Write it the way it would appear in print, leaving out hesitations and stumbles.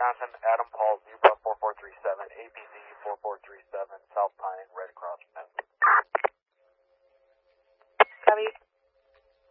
Wisconsin, Adam Paul, Utah 4437, APZ 4437, South Pine, right across from them.